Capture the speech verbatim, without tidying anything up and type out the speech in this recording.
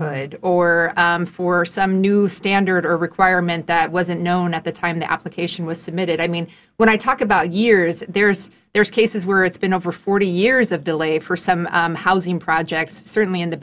neighborhood or um, for some new standard or requirement that wasn't known at the time the application was submitted. I mean, when I talk about years, there's there's cases where it's been over forty years of delay for some um, housing projects, certainly in the